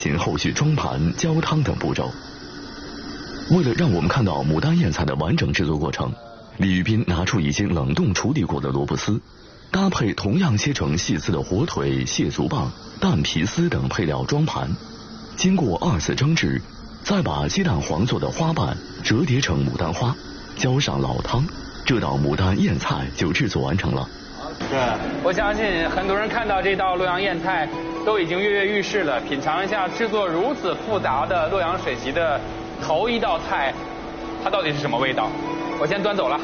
进后续装盘、浇汤等步骤。为了让我们看到牡丹燕菜的完整制作过程，李宇斌拿出已经冷冻处理过的萝卜丝，搭配同样切成细丝的火腿、蟹足棒、蛋皮丝等配料装盘，经过2次蒸制，再把鸡蛋黄做的花瓣折叠成牡丹花，浇上老汤，这道牡丹燕菜就制作完成了。 对，我相信很多人看到这道洛阳燕菜都已经跃跃欲试了，品尝一下制作如此复杂的洛阳水席的头一道菜，它到底是什么味道？我先端走了。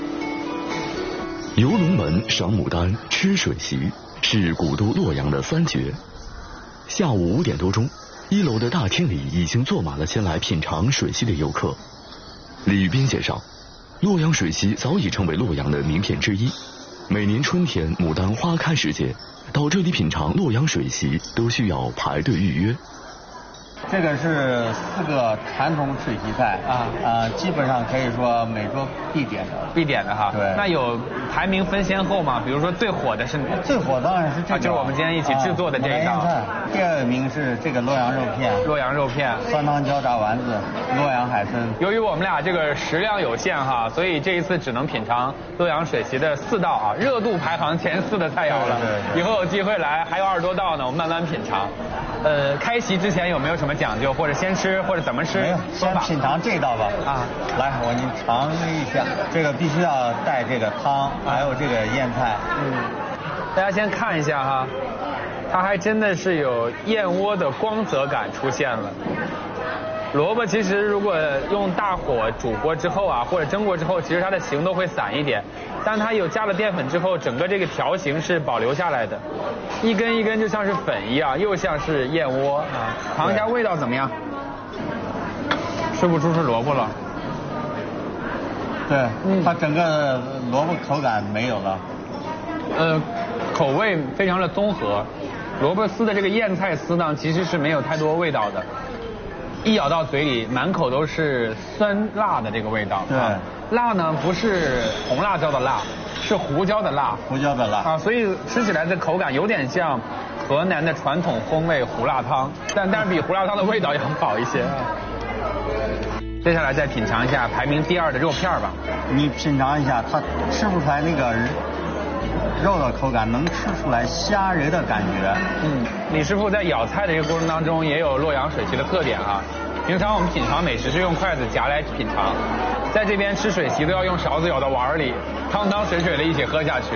游龙门、赏牡丹、吃水席是古都洛阳的3绝。下午5点多钟，1楼的大厅里已经坐满了前来品尝水席的游客。李宇斌介绍，洛阳水席早已成为洛阳的名片之一。每年春天牡丹花开时节，到这里品尝洛阳水席都需要排队预约。 这个是4个传统水席菜基本上可以说每桌必点的哈。 对。那有排名分先后吗？比如说最火的是最火当然是这个， 就是我们今天一起制作的这一道。 第2名是这个洛阳肉片，酸汤焦炸丸子，洛阳海参。 由于我们俩这个食量有限哈，所以这一次只能品尝洛阳水席的4道啊，热度排行前4的菜肴了。对。以后有机会来，还有20多道呢，我们慢慢品尝。开席之前有没有什么讲究，或者先吃或者怎么吃？ 没有，先品尝这道吧。来，我给你尝一下，这个必须要带这个汤，还有这个燕菜。 大家先看一下哈，它还真的是有燕窝的光泽感出现了。萝卜其实如果用大火煮过之后啊，或者蒸过之后，其实它的形都会散一点，但它有加了淀粉之后，整个这个条形是保留下来的，一根一根就像是粉一样，又像是燕窝啊。尝一下味道怎么样？吃不出是萝卜了。 对，它整个萝卜口感没有了。 口味非常的综合，萝卜丝的这个燕菜丝呢，其实是没有太多味道的。一咬到嘴里，满口都是酸辣的这个味道。 对， 辣呢不是红辣椒的辣，是胡椒的辣。所以吃起来的口感有点像河南的传统风味胡辣汤，但是比胡辣汤的味道要好一些。接下来再品尝一下排名第2的肉片吧。 你品尝一下，它吃不出来那个肉的口感，能吃出来虾仁的感觉。 李师傅在咬菜的这个过程当中也有洛阳水席的特点啊。平常我们品尝美食是用筷子夹来品尝，在这边吃水席都要用勺子舀到碗里，汤汤水水的一起喝下去。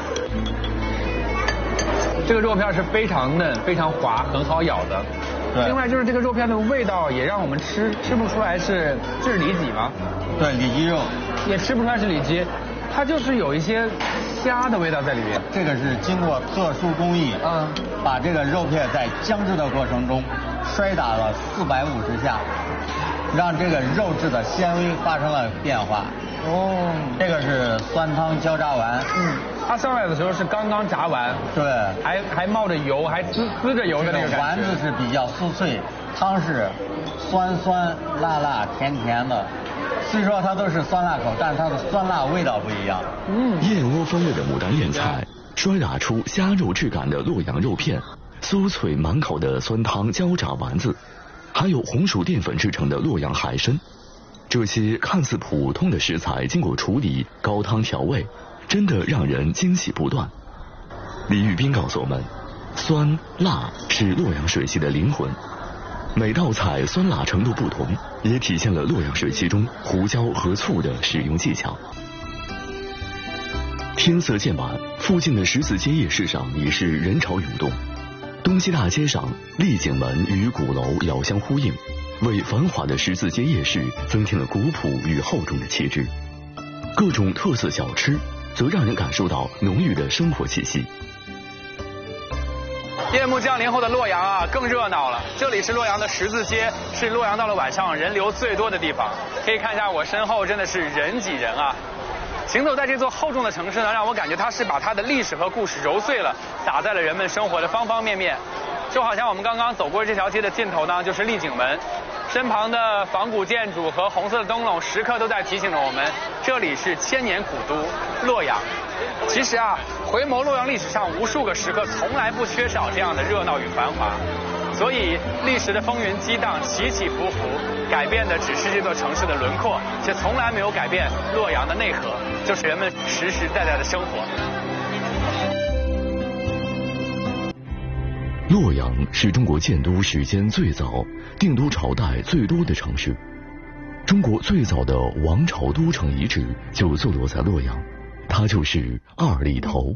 这个肉片是非常嫩、非常滑，很好咬的。另外就是这个肉片的味道也让我们吃不出来是里脊吗？ 对，里脊肉。 也吃不出来是里脊，它就是有一些虾的味道在里面。 这个是经过特殊工艺，把这个肉片在姜制的过程中摔打了450下，让这个肉质的纤维发生了变化。这个是酸汤焦炸丸。 它上来的时候是刚刚炸完， 对， 还冒着油，还滋着油的那个感觉。 丸子是比较酥脆，汤是酸酸辣辣甜甜的。虽说它都是酸辣口，但是它的酸辣味道不一样。 燕窝风味的牡丹燕菜，摔打出虾肉质感的洛阳肉片，酥脆满口的酸汤焦炸丸子，还有红薯淀粉制成的洛阳海参。这些看似普通的食材，经过处理、高汤调味，真的让人惊喜不断。李宇斌告诉我们，酸辣是洛阳水席的灵魂。每道菜酸辣程度不同，也体现了洛阳水席中胡椒和醋的使用技巧。天色渐晚，附近的十字街夜市上已是人潮涌动。东西大街上，丽景门与鼓楼遥相呼应，为繁华的十字街夜市增添了古朴与厚重的气质。各种特色小吃则让人感受到浓郁的生活气息。 夜幕降临后的洛阳啊，更热闹了。这里是洛阳的十字街，是洛阳到了晚上人流最多的地方。可以看一下我身后，真的是人挤人啊！行走在这座厚重的城市呢，让我感觉它是把它的历史和故事揉碎了，打在了人们生活的方方面面。就好像我们刚刚走过这条街的尽头呢，就是丽景门，身旁的仿古建筑和红色的灯笼，时刻都在提醒着我们，这里是千年古都洛阳。其实啊，回眸洛阳历史上无数个时刻，从来不缺少这样的热闹与繁华。 所以历史的风云激荡，起起伏伏，改变的只是这座城市的轮廓，却从来没有改变洛阳的内核，就是人们实实在在的生活。 洛阳是中国建都时间最早、定都朝代最多的城市。中国最早的王朝都城遗址就坐落在洛阳，它就是二里头。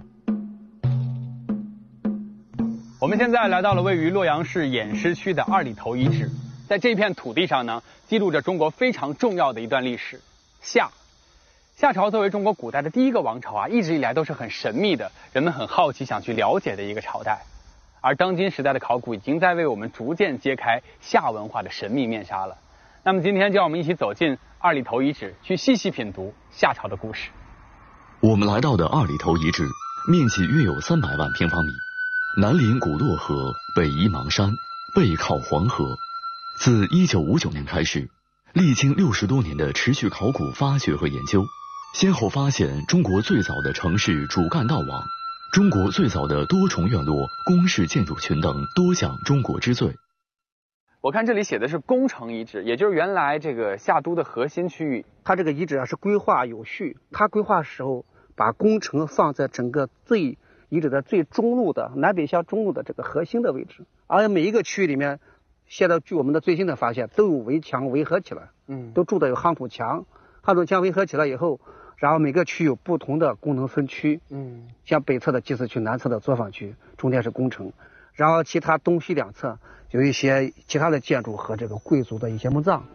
我们现在来到了位于洛阳市偃师区的二里头遗址，在这片土地上呢，记录着中国非常重要的一段历史——夏。夏朝作为中国古代的第一个王朝啊，一直以来都是很神秘的，人们很好奇想去了解的一个朝代。而当今时代的考古已经在为我们逐渐揭开夏文化的神秘面纱了。那么今天就让我们一起走进二里头遗址，去细细品读夏朝的故事。 我们来到的二里头遗址，面积约有300万平方米，南临古洛河，北依邙山，背靠黄河。自1959年开始，历经60多年的持续考古发掘和研究，先后发现中国最早的城市主干道网、中国最早的多重院落、宫室建筑群等多项中国之最。 我看这里写的是宫城遗址，也就是原来这个夏都的核心区域。 它这个遗址啊是规划有序，它规划时候把宫城放在整个遗址的最中路的南北向中路的这个核心的位置，而每一个区域里面，现在据我们的最新的发现，都有围墙围合起来，都筑的有夯土墙，夯土墙围合起来以后，然后每个区有不同的功能分区，像北侧的祭祀区，南侧的作坊区，中间是宫城，然后其他东西两侧有一些其他的建筑和这个贵族的一些墓葬，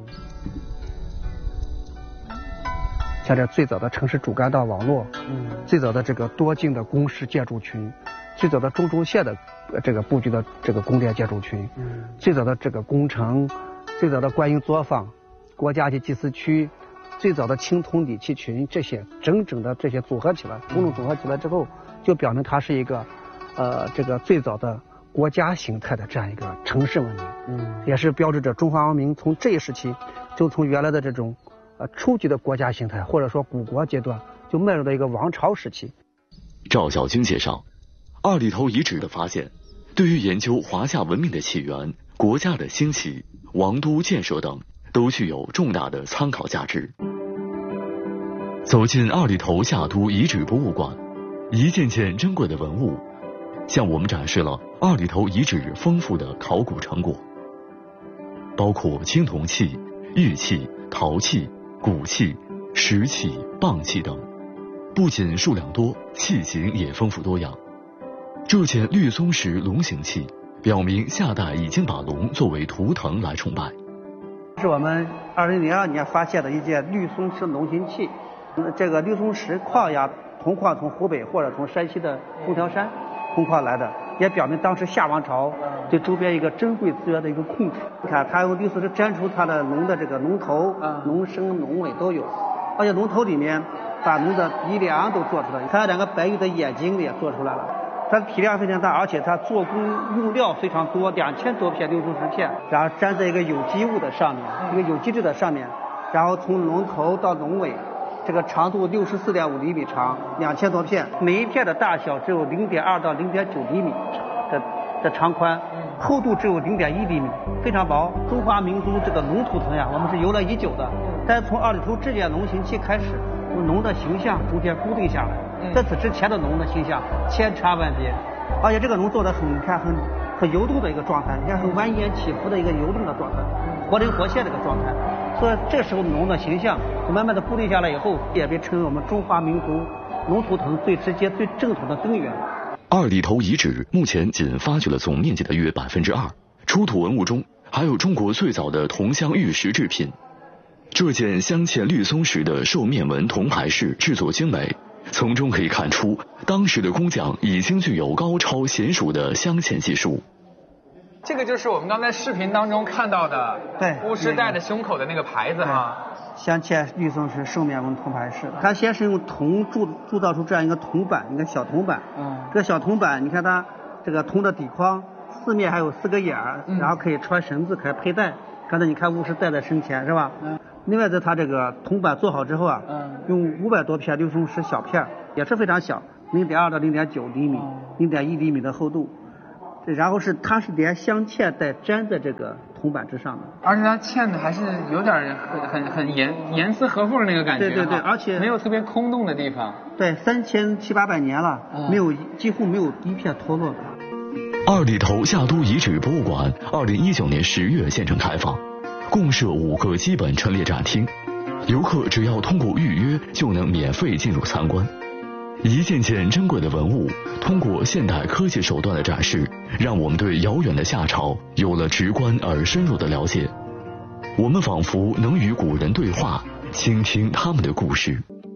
像这最早的城市主干道网络，最早的这个多境的宫室建筑群，最早的中轴线的这个布局的这个宫殿建筑群，最早的这个宫城，最早的观音作坊、国家级祭祀区，最早的青铜礼器群，这些整整的这些组合起来，种种组合起来之后，就表明它是一个这个最早的国家形态的这样一个城市文明，也是标志着中华文明从这一时期就从原来的这种初级的国家形态或者说古国阶段，就迈入了一个王朝时期。 赵小军介绍，二里头遗址的发现，对于研究华夏文明的起源、国家的兴起、王都建设等，都具有重大的参考价值。走进二里头夏都遗址博物馆，一件件珍贵的文物向我们展示了二里头遗址丰富的考古成果，包括青铜器、玉器、陶器、骨器、石器、蚌器等，不仅数量多，器型也丰富多样。这件绿松石龙形器表明夏代已经把龙作为图腾来崇拜。 是我们2002年发现的一件绿松石龙形器，这个绿松石矿呀，铜矿从湖北或者从山西的东条山铜矿来的，也表明当时夏王朝对周边一个珍贵资源的一个控制。你看，它用绿松石粘出它的龙的这个龙头、龙身、龙尾都有，而且龙头里面把龙的鼻梁都做出来，它2个白玉的眼睛也做出来了。它的体量非常大，而且它做工用料非常多，2000多片绿松石片，然后粘在一个有机物的上面，一个有机质的上面，然后从龙头到龙尾，这个长度64.5厘米长，2000多片，每一片的大小只有0.2到0.9厘米的长宽，厚度只有0.1厘米，非常薄。中华民族这个龙图腾呀，我们是由来已久的，但是从二里头这件龙形器开始，龙的形象逐渐固定下来。在此之前的龙的形象千差万别，而且这个龙做的很游动的一个状态，你看很蜿蜒起伏的一个游动的状态，活灵活现的一个状态。所以这时候龙的形象就慢慢的固定下来以后，也被称为我们中华民族龙图腾最直接、最正统的根源。 二里头遗址目前仅发掘了总面积的约2%，出土文物中还有中国最早的铜镶玉石制品。这件镶嵌绿松石的兽面纹铜牌饰制作精美，从中可以看出当时的工匠已经具有高超娴熟的镶嵌技术。 这个就是我们刚才视频当中看到的， 对， 巫师戴的胸口的那个牌子哈。 镶嵌绿松石兽面纹铜牌饰，它先是用铜铸造出这样一个铜板，一个小铜板。这个小铜板，你看它这个铜的底框四面还有4个眼儿，然后可以穿绳子，可以佩戴。刚才你看巫师戴在身前是吧？另外在它这个铜板做好之后啊，用500多片绿松石小片，也是非常小，0.2到0.9厘米，0.1厘米的厚度。 然后它是连镶嵌带粘在这个铜板之上的， 而且它嵌的还是有点很严丝合缝的那个感觉。 对，而且没有特别空洞的地方。 对，3700-800年了，几乎没有一片脱落的。 二里头夏都遗址博物馆2019年10月建成开放，共设5个基本陈列展厅，游客只要通过预约就能免费进入参观。一件件珍贵的文物，通过现代科技手段的展示，让我们对遥远的夏朝有了直观而深入的了解。我们仿佛能与古人对话，倾听他们的故事。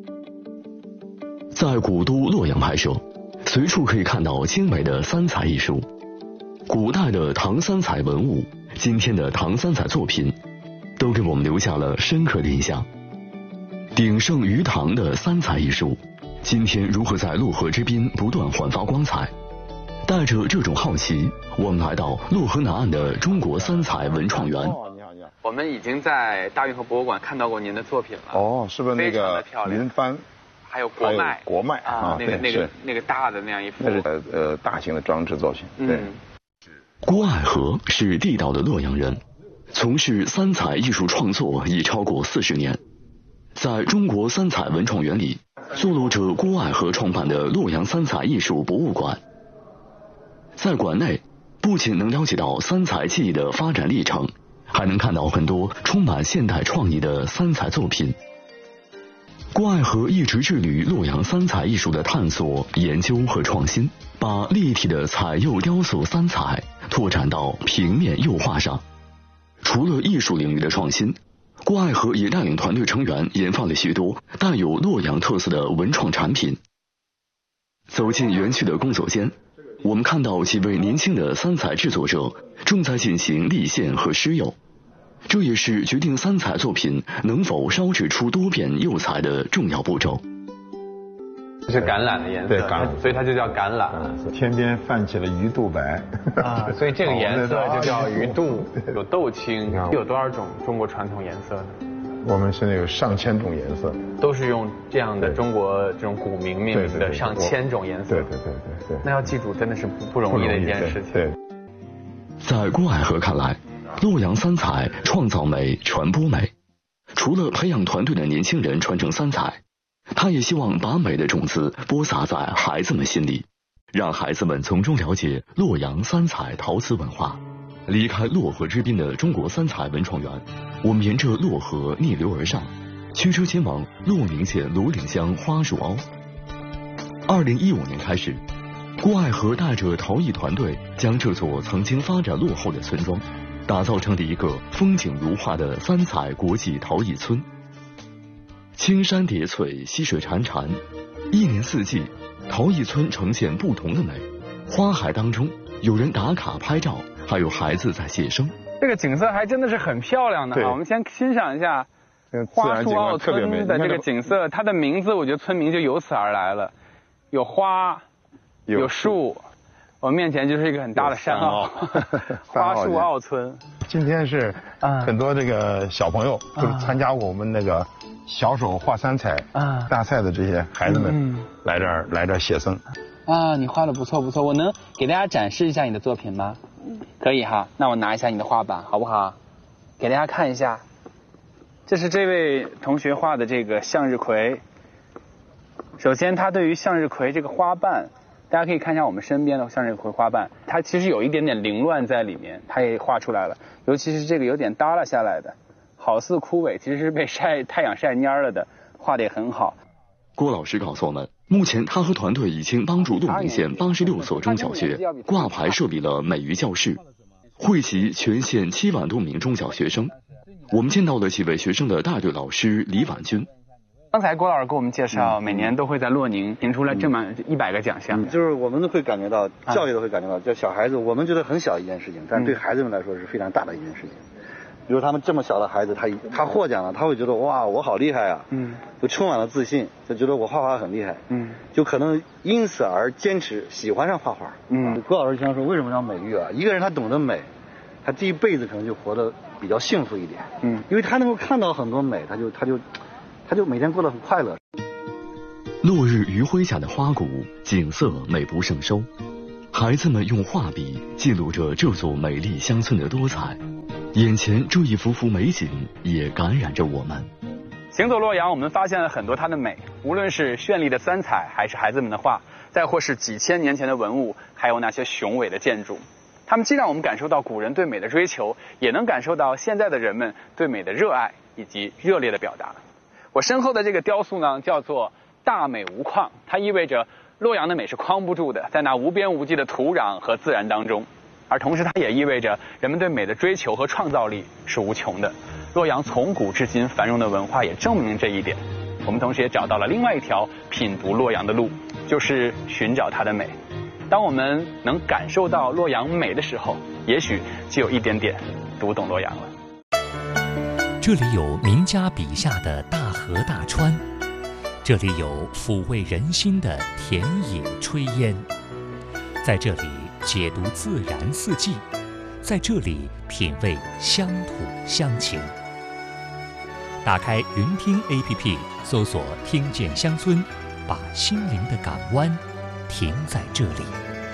在古都洛阳拍摄，随处可以看到精美的三彩艺术。古代的唐三彩文物，今天的唐三彩作品，都给我们留下了深刻的印象。鼎盛于唐的三彩艺术，今天如何在洛河之滨不断焕发光彩？带着这种好奇，我们来到洛河南岸的中国三彩文创园。 我们已经在大运河博物馆看到过您的作品了。 哦，是不是那个云帆？ 还有国脉。 国脉啊，那个大的那样一幅。 那是大型的装置作品。对。 郭爱和是地道的洛阳人，从事三彩艺术创作已超过40年。在中国三彩文创园里，坐落着郭爱和创办的洛阳三彩艺术博物馆。在馆内，不仅能了解到三彩技艺的发展历程，还能看到很多充满现代创意的三彩作品。郭爱和一直致力于洛阳三彩艺术的探索、研究和创新，把立体的彩釉雕塑三彩拓展到平面釉画上。除了艺术领域的创新，郭爱和也带领团队成员研发了许多带有洛阳特色的文创产品。走进园区的工作间，我们看到几位年轻的三彩制作者正在进行立线和施釉，这也是决定三彩作品能否烧制出多变釉彩的重要步骤。 这是橄榄的颜色， 对，橄榄， 所以它就叫橄榄。 天边泛起了鱼肚白啊，所以这个颜色就叫鱼肚，有豆青。有多少种中国传统颜色呢？ 我们是那个上千种颜色， 都是用这样的中国这种古名命名的上千种颜色。 对。 那要记住，真的是不容易的一件事情。 对。 在郭爱和看来，洛阳三彩创造美、传播美。除了培养团队的年轻人传承三彩，他也希望把美的种子播撒在孩子们心里，让孩子们从中了解洛阳三彩陶瓷文化。离开洛河之滨的中国三彩文创园，我们沿着洛河逆流而上，驱车前往洛宁县罗岭乡花树凹。2015年开始，郭爱和带着陶艺团队将这座曾经发展落后的村庄打造成了一个风景如画的三彩国际陶艺村。青山叠翠，溪水潺潺，一年四季，陶艺村呈现不同的美。花海当中，有人打卡拍照，还有孩子在写生。 这个景色还真的是很漂亮的啊！我们先欣赏一下花树凹村的这个景色，它的名字我觉得村民就由此而来了，有花，有树。我们面前就是一个很大的山坳，花树凹村。 今天是很多这个小朋友都参加过我们那个小手画三彩大赛的这些孩子们来这儿写生。 啊，你画的不错不错，我能给大家展示一下你的作品吗？可以哈，那我拿一下你的画板好不好？给大家看一下，这是这位同学画的这个向日葵。首先，他对于向日葵这个花瓣，大家可以看一下我们身边的向日葵花瓣，它其实有一点点凌乱在里面，它也画出来了。尤其是这个有点耷拉下来的，好似枯萎，其实是被太阳晒蔫了的，画得也很好。 郭老师告诉我们，目前他和团队已经帮助洛宁县86所中小学挂牌设立了美育教室，惠及全县7万多名中小学生。我们见到了几位学生的带队老师李婉君。 刚才郭老师给我们介绍，每年都会在洛宁评出来这么100个奖项。 就是我们都会感觉到，教育都会感觉到，就小孩子，我们觉得很小一件事情，但是对孩子们来说是非常大的一件事情。比如他们这么小的孩子，他获奖了，他会觉得哇，我好厉害啊，就充满了自信，就觉得我画画很厉害，就可能因此而坚持喜欢上画画。郭老师经常说，为什么要美育啊？一个人他懂得美，他这一辈子可能就活得比较幸福一点。因为他能够看到很多美，他就每天过得很快乐。 落日余晖下的花谷，景色美不胜收。 孩子们用画笔记录着这座美丽乡村的多彩，眼前这一幅幅美景也感染着我们。 行走洛阳，我们发现了很多它的美，无论是绚丽的三彩，还是孩子们的画，再或是几千年前的文物，还有那些雄伟的建筑，它们既让我们感受到古人对美的追求，也能感受到现在的人们对美的热爱以及热烈的表达。我身后的这个雕塑呢，叫做大美无框，它意味着洛阳的美是框不住的，在那无边无际的土壤和自然当中，而同时它也意味着人们对美的追求和创造力是无穷的。洛阳从古至今繁荣的文化也证明这一点。我们同时也找到了另外一条品读洛阳的路，就是寻找它的美。当我们能感受到洛阳美的时候，也许就有一点点读懂洛阳了。 这里有名家笔下的大河大川，这里有抚慰人心的田野炊烟，在这里解读自然四季，在这里品味乡土乡情。打开云听 APP， 搜索“听见乡村”，把心灵的港湾停在这里。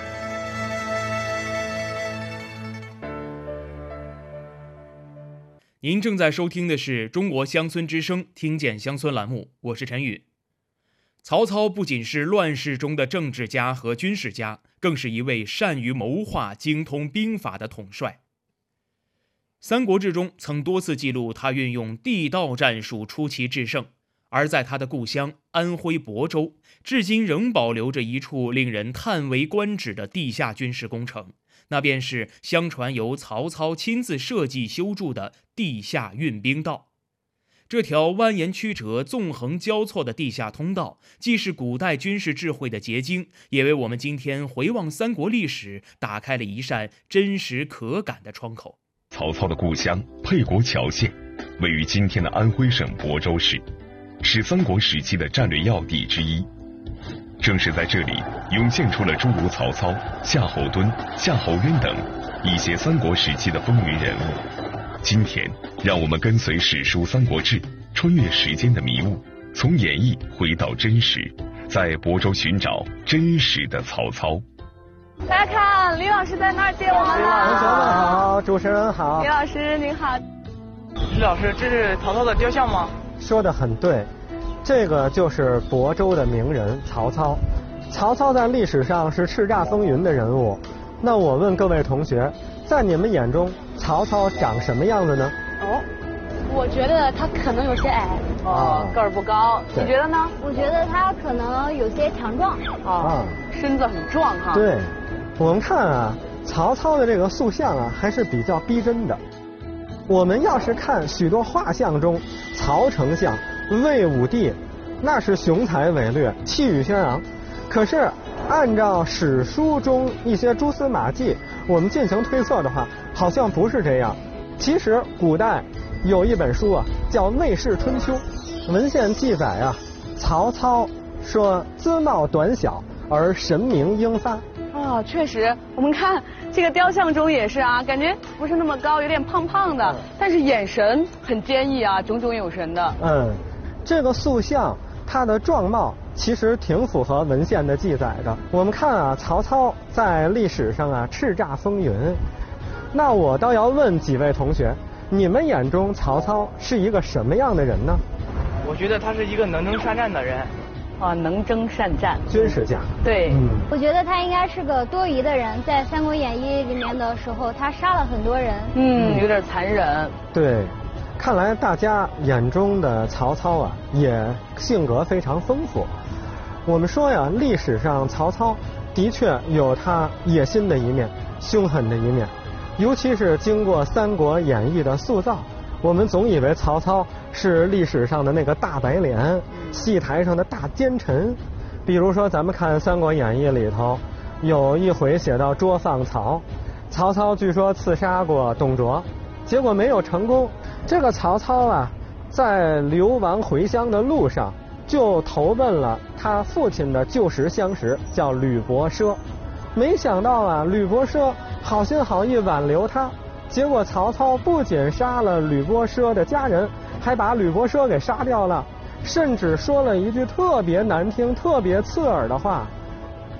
您正在收听的是中国乡村之声听见乡村栏目，我是陈宇。曹操不仅是乱世中的政治家和军事家，更是一位善于谋划、精通兵法的统帅。《三国志》中曾多次记录他运用地道战术出奇制胜，而在他的故乡安徽亳州，至今仍保留着一处令人叹为观止的地下军事工程，那便是相传由曹操亲自设计修筑的地下运兵道。这条蜿蜒曲折、纵横交错的地下通道，既是古代军事智慧的结晶，也为我们今天回望三国历史打开了一扇真实可感的窗口。 曹操的故乡沛国谯县，位于今天的安徽省亳州市，是三国时期的战略要地之一。正是在这里，涌现出了诸如曹操、夏侯惇、夏侯渊等一些三国时期的风云人物。今天，让我们跟随史书《三国志》，穿越时间的迷雾，从演绎回到真实，在亳州寻找真实的曹操。 大家看，李老师在那儿接我们了。 同学们好，主持人好。 李老师您好。 李老师，这是曹操的雕像吗？说得很对，这个就是亳州的名人曹操。曹操在历史上是叱咤风云的人物。那我问各位同学，在你们眼中，曹操长什么样子呢？ 我觉得他可能有些矮，个儿不高。你觉得呢？ 我觉得他可能有些强壮， 身子很壮哈。 对，我们看啊，曹操的这个塑像啊，还是比较逼真的。我们要是看许多画像中，曹丞相、魏武帝，那是雄才伟略、气宇轩昂。可是按照史书中一些蛛丝马迹，我们进行推测的话，好像不是这样。其实古代有一本书啊，叫《魏氏春秋》，文献记载啊，曹操说姿貌短小而神明英发。 确实，我们看这个雕像中也是啊，感觉不是那么高，有点胖胖的，但是眼神很坚毅啊，炯炯有神的。 这个塑像它的状貌其实挺符合文献的记载的。我们看啊，曹操在历史上啊叱咤风云。那我倒要问几位同学，你们眼中曹操是一个什么样的人呢？ 我觉得他是一个能征善战的人。 能征善战， 军事家。 对， 我觉得他应该是个多疑的人，在《三国演义》里面的时候，他杀了很多人。 有点残忍。 对，看来大家眼中的曹操啊，也性格非常丰富。我们说呀，历史上曹操的确有他野心的一面、凶狠的一面，尤其是经过《三国演义》的塑造，我们总以为曹操是历史上的那个大白脸，戏台上的大奸臣。比如说咱们看《三国演义》里头有一回写到捉放曹，曹操据说刺杀过董卓，结果没有成功。这个曹操啊，在流亡回乡的路上就投奔了他父亲的旧时相识，叫吕伯奢。没想到啊，吕伯奢好心好意挽留他，结果曹操不仅杀了吕伯奢的家人，还把吕伯奢给杀掉了，甚至说了一句特别难听、特别刺耳的话：“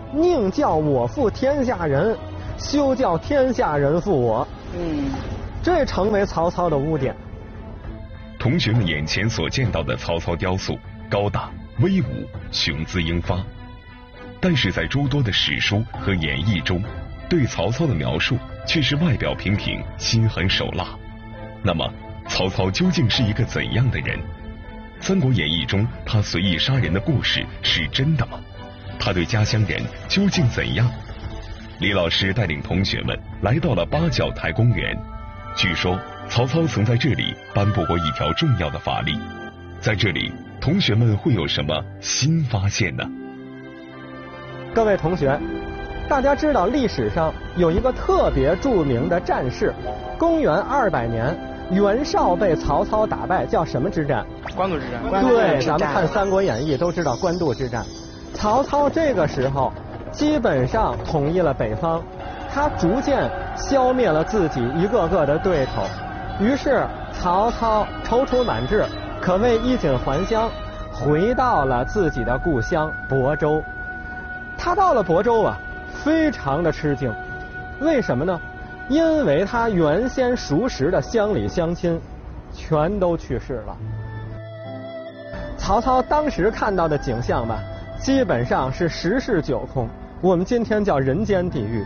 宁叫我负天下人，休叫天下人负我。这成为曹操的污点。 同学们眼前所见到的曹操雕塑高大威武，雄姿英发，但是在诸多的史书和演义中，对曹操的描述却是外表平平，心狠手辣。那么曹操究竟是一个怎样的人？《三国演义》中他随意杀人的故事是真的吗？他对家乡人究竟怎样？李老师带领同学们来到了八角台公园，据说曹操曾在这里颁布过一条重要的法令，在这里同学们会有什么新发现呢？ 各位同学，大家知道历史上有一个特别著名的战事，公元200年袁绍被曹操打败，叫什么之战？ 官渡之战。 对，咱们看《三国演义》都知道官渡之战。曹操这个时候基本上统一了北方，他逐渐消灭了自己一个个的对头，于是曹操踌躇满志，可谓衣锦还乡，回到了自己的故乡亳州。他到了亳州啊，非常的吃惊，为什么呢？因为他原先熟识的乡里乡亲全都去世了。曹操当时看到的景象吧，基本上是十室九空，我们今天叫人间地狱。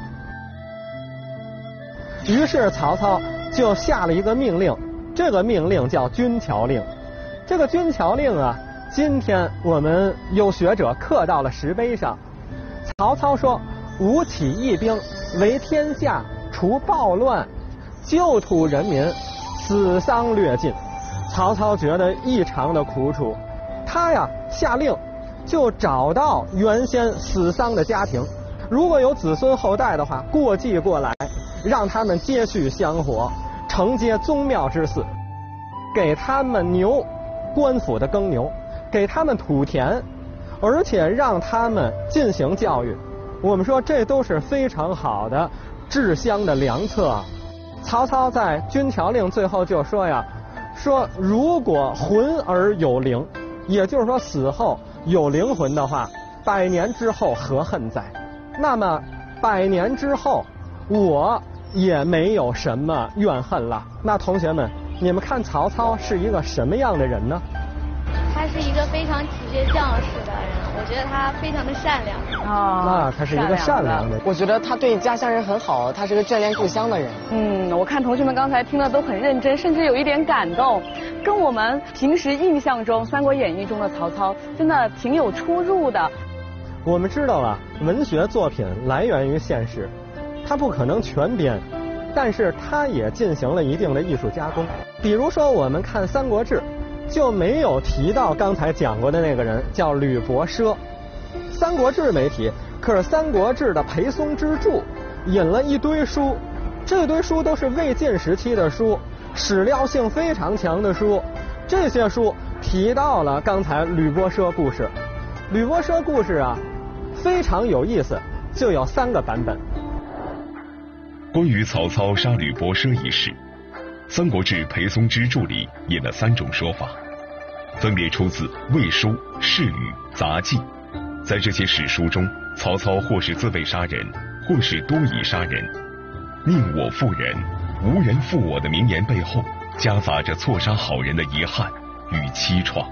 于是曹操就下了一个命令，这个命令叫军侨令。这个军侨令啊，今天我们有学者刻到了石碑上。曹操说：吾起义兵，为天下，除暴乱，救土人民，死丧略尽。曹操觉得异常的苦楚，他呀下令就找到原先死丧的家庭，如果有子孙后代的话，过继过来，让他们接续香火，承接宗庙之祀，给他们牛，官府的耕牛，给他们土田，而且让他们进行教育。我们说这都是非常好的治乡的良策。曹操在军侨令最后就说呀，说如果魂而有灵，也就是说死后有灵魂的话，100年之后何恨哉？那么100年之后我也没有什么怨恨了。那同学们，你们看曹操是一个什么样的人呢？ 他是一个非常体贴将士的人，我觉得他非常的善良。 那他是一个善良的。 我觉得他对家乡人很好，他是个眷恋故乡的人。 我看同学们刚才听的都很认真，甚至有一点感动，跟我们平时印象中《三国演义》中的曹操真的挺有出入的。 我们知道啊，文学作品来源于现实，它不可能全编，但是它也进行了一定的艺术加工。比如说我们看《三国志》，就没有提到刚才讲过的那个人，叫吕伯奢。《三国志》没提，可是《三国志》的裴松之注引了一堆书，这堆书都是魏晋时期的书，史料性非常强的书。这些书提到了刚才吕伯奢故事。吕伯奢故事啊，非常有意思，就有3个版本。 关于曹操杀吕伯奢一事，《三国志·裴松之注》里引了3种说法，分别出自《魏书》《释语》《杂记》。在这些史书中，曹操或是自卫杀人，或是多疑杀人。宁我负人，无人负我的名言背后，夹杂着错杀好人的遗憾与凄怆。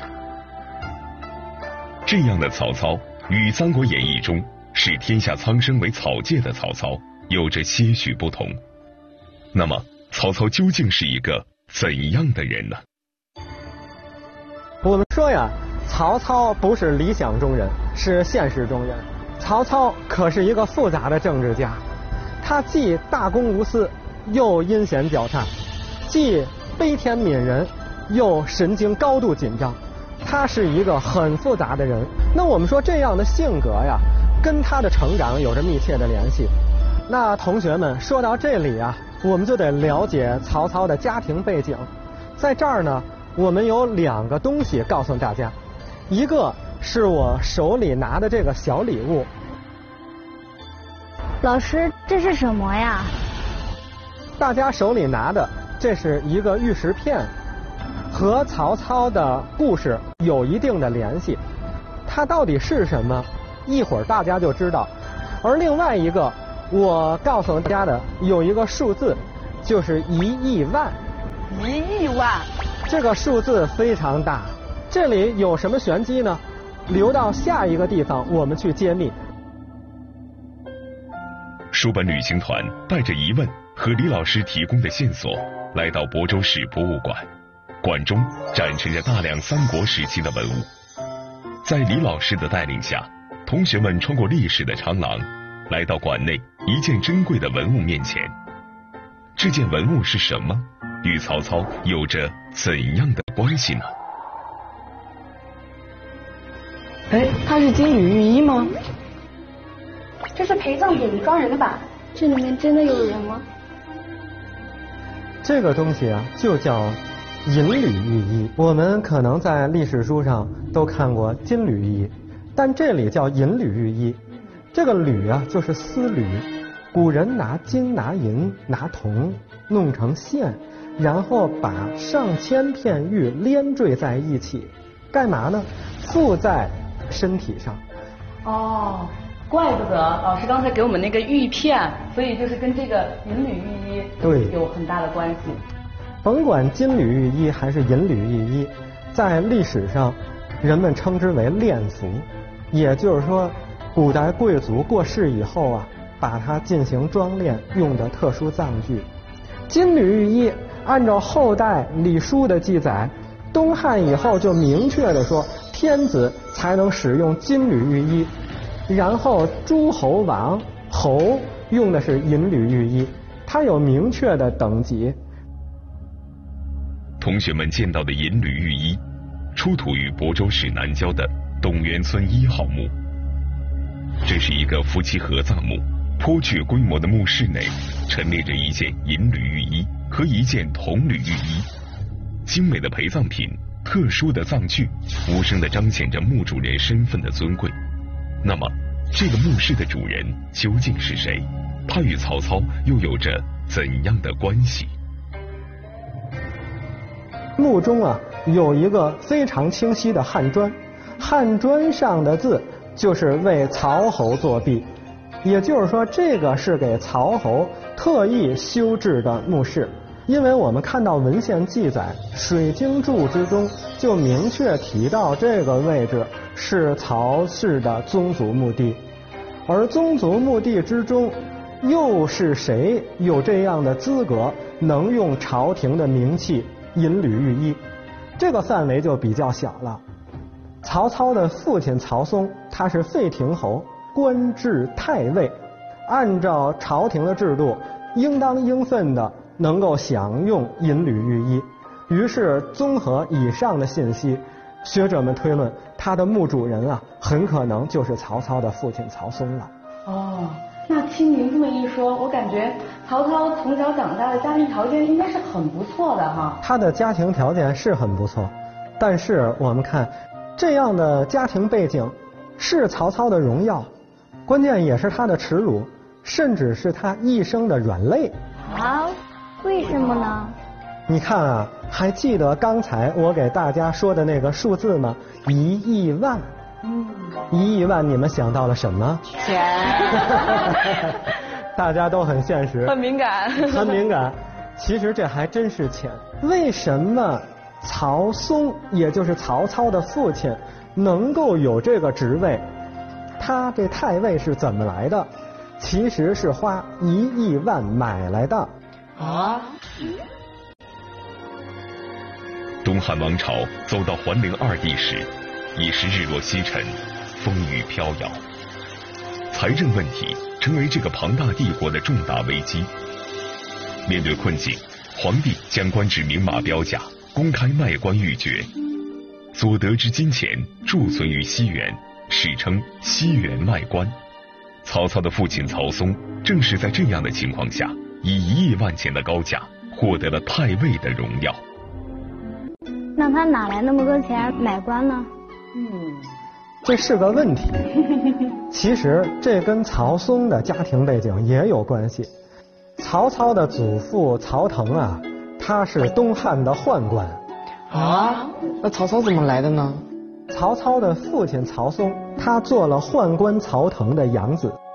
这样的曹操与《三国演义》中视天下苍生为草芥的曹操有着些许不同。那么曹操究竟是一个怎样的人呢？ 我们说呀，曹操不是理想中人，是现实中人。曹操可是一个复杂的政治家，他既大公无私，又阴险狡诈，既悲天悯人，又神经高度紧张。他是一个很复杂的人。那我们说这样的性格呀，跟他的成长有着密切的联系。那同学们，说到这里啊，我们就得了解曹操的家庭背景。在这儿呢，我们有2个东西告诉大家，一个是我手里拿的这个小礼物。 老师，这是什么呀？ 大家手里拿的这是一个玉石片，和曹操的故事有一定的联系。它到底是什么？一会儿大家就知道。 而另外一个，我告诉大家的有一个数字，就是1亿万。 1亿万， 这个数字非常大。这里有什么玄机呢？留到下一个地方我们去揭秘。 书本旅行团带着疑问和李老师提供的线索，来到亳州市博物馆。馆中展陈着大量三国时期的文物。在李老师的带领下，同学们穿过历史的长廊，来到馆内一件珍贵的文物面前。这件文物是什么？与曹操有着怎样的关系呢？ 哎，它是金缕玉衣吗？ 这是陪葬品装人的吧？这里面真的有人吗？ 这个东西啊，就叫银缕玉衣。我们可能在历史书上都看过金缕衣，但这里叫银缕玉衣。这个缕啊，就是丝缕。古人拿金、拿银、拿铜弄成线，然后把上千片玉连缀在一起，干嘛呢？附在身体上。 哦，怪不得老师刚才给我们那个玉片，所以就是跟这个银缕玉衣对有很大的关系。 甭管金缕玉衣还是银缕玉衣，在历史上人们称之为殓服，也就是说古代贵族过世以后啊，把它进行装殓用的特殊葬具。金缕玉衣按照后代礼书的记载，东汉以后就明确的说天子才能使用金缕玉衣，然后诸侯王侯用的是银缕玉衣，它有明确的等级。 同学们见到的银缕玉衣出土于亳州市南郊的董源村1号墓。这是一个夫妻合葬墓，颇具规模的墓室内陈列着一件银缕玉衣和一件铜缕玉衣，精美的陪葬品，特殊的葬具，无声地彰显着墓主人身份的尊贵。那么这个墓室的主人究竟是谁？他与曹操又有着怎样的关系？ 墓中啊有一个非常清晰的汉砖，汉砖上的字就是为曹侯作壁，也就是说这个是给曹侯特意修制的墓室。因为我们看到文献记载，水经注之中就明确提到这个位置是曹氏的宗族墓地，而宗族墓地之中又是谁有这样的资格能用朝廷的名器银缕玉衣？这个范围就比较小了。曹操的父亲曹嵩，他是废亭侯，官至太尉，按照朝廷的制度，应当应分的能够享用银缕玉衣。于是综合以上的信息，学者们推论他的墓主人啊，很可能就是曹操的父亲曹嵩了。 哦，那听您这么一说，我感觉曹操从小长大的家庭条件应该是很不错的哈。 他的家庭条件是很不错，但是我们看这样的家庭背景是曹操的荣耀，关键也是他的耻辱，甚至是他一生的软肋。 啊？为什么呢？ 你看啊，还记得刚才我给大家说的那个数字吗？1亿万。1亿万，你们想到了什么？ 钱。 大家都很现实， 很敏感， 很敏感。其实这还真是钱。为什么曹嵩，也就是曹操的父亲，能够有这个职位？他这太尉是怎么来的？其实是花1亿万买来的。 啊！ 东汉王朝走到桓灵2帝时，已是日落西沉，风雨飘摇，财政问题成为这个庞大帝国的重大危机。面对困境，皇帝将官至明码标价，公开卖官鬻爵，所得之金钱贮存于西园，史称西园卖官。曹操的父亲曹嵩正是在这样的情况下，以1亿万钱的高价获得了太尉的荣耀。 那他哪来那么多钱买官呢？ 这是个问题。其实这跟曹嵩的家庭背景也有关系。曹操的祖父曹腾啊，他是东汉的宦官。 啊？那曹操怎么来的呢？ 曹操的父亲曹嵩，他做了宦官曹腾的养子，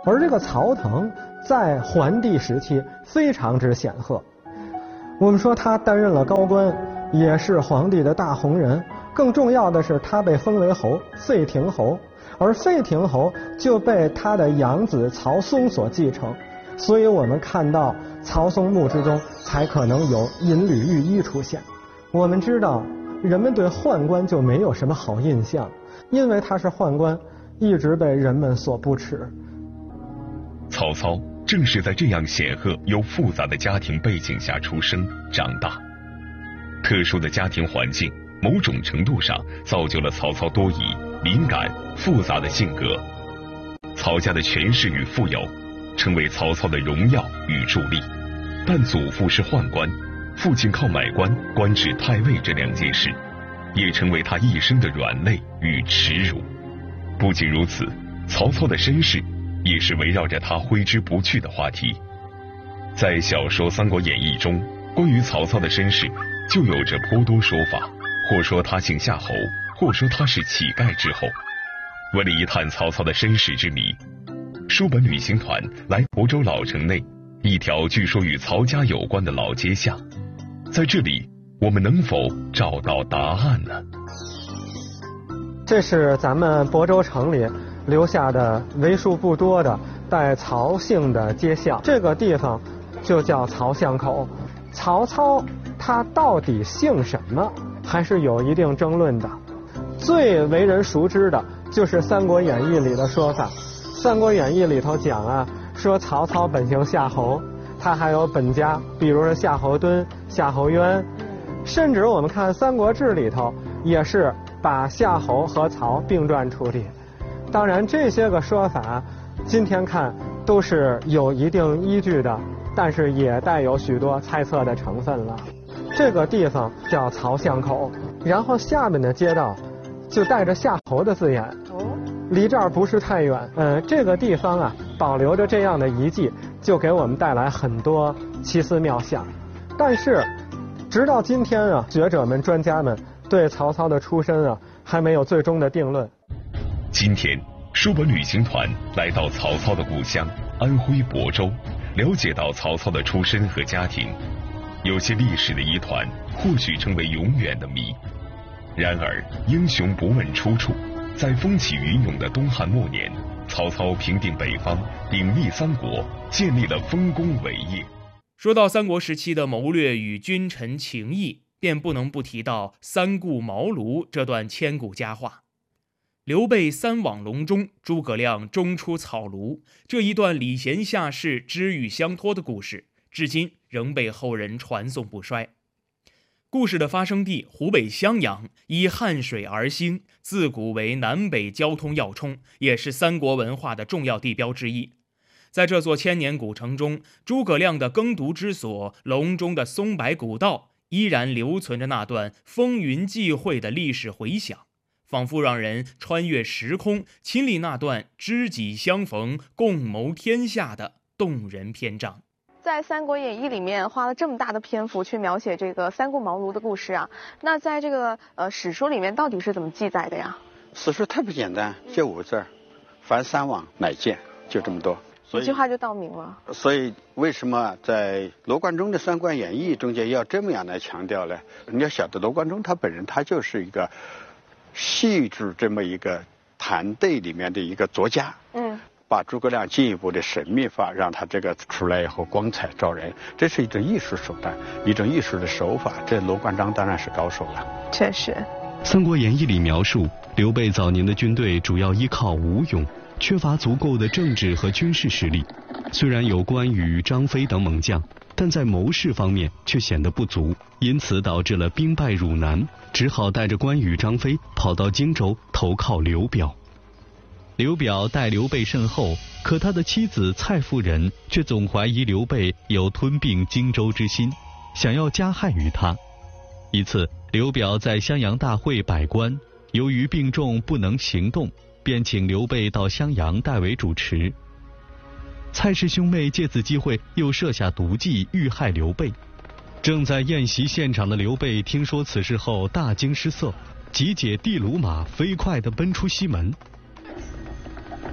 而这个曹腾在桓帝时期非常之显赫。我们说他担任了高官，也是皇帝的大红人。更重要的是，他被封为侯，废亭侯，而废亭侯就被他的养子曹嵩所继承。所以我们看到曹嵩墓之中才可能有银缕玉衣出现。我们知道人们对宦官就没有什么好印象，因为他是宦官，一直被人们所不齿。 曹操正是在这样显赫又复杂的家庭背景下出生长大，特殊的家庭环境某种程度上造就了曹操多疑、敏感、复杂的性格。曹家的权势与富有成为曹操的荣耀与助力，但祖父是宦官，父亲靠买官官至太尉这两件事，也成为他一生的软肋与耻辱。不仅如此，曹操的身世也是围绕着他挥之不去的话题。在小说《三国演义》中，关于曹操的身世就有着颇多说法，或说他姓夏侯，或说他是乞丐之后。为了一探曹操的身世之谜，书本旅行团来亳州老城内一条据说与曹家有关的老街巷，在这里我们能否找到答案呢？ 这是咱们亳州城里留下的为数不多的带曹姓的街巷，这个地方就叫曹巷口。曹操他到底姓什么，还是有一定争论的。最为人熟知的就是《三国演义》里的说法，《三国演义》里头讲啊，说曹操本姓夏侯，他还有本家，比如说夏侯惇、夏侯渊，甚至我们看《三国志》里头也是把夏侯和曹并传处理。当然这些个说法今天看都是有一定依据的，但是也带有许多猜测的成分了。这个地方叫曹巷口，然后下面的街道就带着夏侯的字眼，离这儿不是太远。这个地方啊保留着这样的遗迹，就给我们带来很多奇思妙想。但是直到今天啊，学者们专家们对曹操的出身啊还没有最终的定论。 今天书本旅行团来到曹操的故乡安徽亳州，了解到曹操的出身和家庭。有些历史的疑团或许成为永远的谜，然而英雄不问出处，在风起云涌的东汉末年，曹操平定北方，鼎立三国，建立了丰功伟业。 说到三国时期的谋略与君臣情谊，便不能不提到三顾茅庐这段千古佳话。刘备三往隆中，诸葛亮中出草庐，这一段礼贤下士、知遇相托的故事，至今仍被后人传颂不衰。故事的发生地湖北襄阳，依汉水而兴，自古为南北交通要冲，也是三国文化的重要地标之一。在这座千年古城中，诸葛亮的耕读之所隆中的松柏古道，依然留存着那段风云际会的历史回响，仿佛让人穿越时空，亲历那段知己相逢、共谋天下的动人篇章。 在《三国演义》里面花了这么大的篇幅去描写这个三顾茅庐的故事啊，那在这个史书里面到底是怎么记载的呀？ 史书特别简单，就5个字：凡三往乃见，就这么多。 一句话就道明了。 所以为什么在罗贯中的《三国演义》中间要这么样来强调呢？你要晓得罗贯中他本人他就是一个细致这么一个团队里面的一个作家。把诸葛亮进一步的神秘化，让他这个出来以后光彩照人，这是一种艺术手段，一种艺术的手法。这罗贯中当然是高手了。 确实，《 三国演义》里描述刘备早年的军队主要依靠武勇，缺乏足够的政治和军事实力。虽然有关羽、张飞等猛将，但在谋士方面却显得不足，因此导致了兵败汝南，只好带着关羽、张飞跑到荆州投靠刘表。刘表待刘备甚厚，可他的妻子蔡夫人却总怀疑刘备有吞并荆州之心，想要加害于他。一次，刘表在襄阳大会摆官，由于病重不能行动，便请刘备到襄阳代为主持。蔡氏兄妹借此机会又设下毒计，欲害刘备。正在宴席现场的刘备听说此事后大惊失色，急解地卢马，飞快地奔出西门。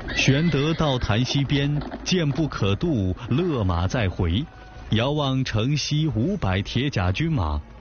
玄德到潭溪边，见不可渡，勒马再回。遥望城西500铁甲军马，